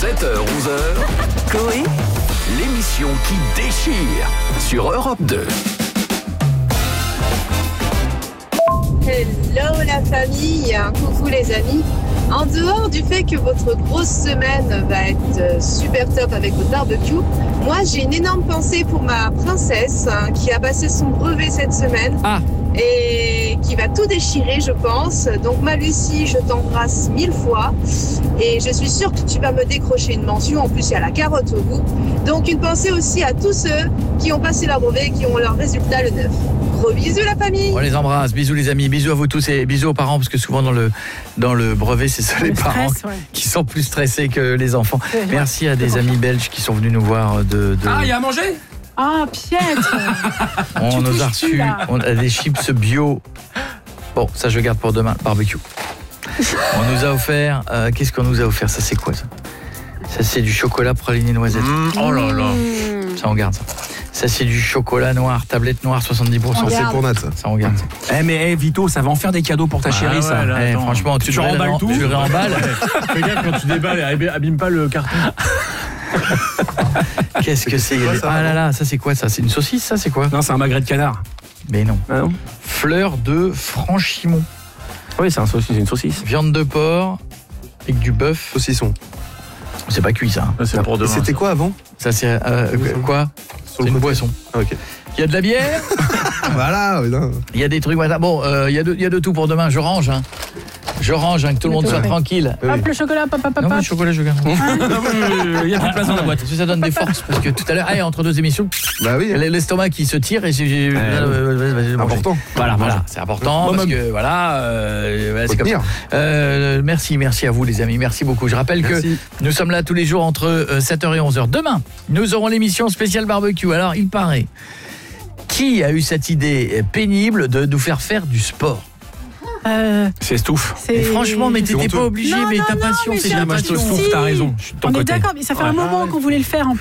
7h-11h, Coé, l'émission qui déchire sur Europe 2. Hello la famille, coucou les amis. En dehors du fait que votre grosse semaine va être super top avec votre barbecue, moi j'ai une énorme pensée pour ma princesse qui a passé son brevet cette semaine et qui va tout déchirer je pense. Donc ma Lucie, je t'embrasse 1000 fois et je suis sûre que tu vas me décrocher une mention. En plus il y a la carotte au bout. Donc une pensée aussi à tous ceux qui ont passé leur brevet et qui ont leur résultat le 9. Gros bisous la famille. On les embrasse, bisous les amis, bisous à vous tous et bisous aux parents parce que souvent dans le brevet c'est ça les parents qui sont plus stressés que les enfants. Merci à des amis belges qui sont venus nous voir Ah, il y a à manger? Ah, Piètre. On nous a reçu des chips bio. Bon, ça je garde pour demain, barbecue. On nous a offert, qu'est-ce qu'on nous a offert? Ça c'est quoi ça? Ça c'est du chocolat praliné noisette. Oh là là. Ça on garde ça. Ça c'est du chocolat noir, tablette noire 70%. C'est pour Nat. Ça on garde. Vito, ça va en faire des cadeaux pour ta chérie ça. Franchement, tu remballes tout. Tu le réemballes. Fais gaffe quand tu déballes, abîme pas le carton. Qu'est-ce que c'est? Ah là là, ça c'est quoi ça? C'est une saucisse ça? C'est quoi? Non, c'est un magret de canard. Mais non. Ah non. Fleur de Franchimont. Oui, c'est une saucisse. Viande de porc avec du bœuf. Saucisson. C'est pas cuit ça. C'est pour demain. C'était quoi avant? Ça c'est quoi? C'est une boisson. Ah, ok. Il y a de la bière. Voilà. Il y a des trucs. Bon, il y a de tout pour demain. Je range. Je range, que tout le monde soit tranquille. Hop, le chocolat, Non, le chocolat, je garde. Il y a plus de place dans la boîte. Ça donne des forces parce que tout à l'heure, entre deux émissions, Bah oui. l'estomac qui se tire et j'ai Important. Voilà, c'est important parce que c'est comme ça. Merci à vous les amis, merci beaucoup. Je rappelle que nous sommes là tous les jours entre 7h et 11h. Demain, nous aurons l'émission spéciale barbecue. Alors, il paraît, qui a eu cette idée pénible de nous faire du sport? C'est Stouff. Et franchement, mais t'étais pas obligé, mais ta passion, c'est ta passion. Stouff, t'as raison. On est d'accord, mais ça fait un moment qu'on voulait le faire en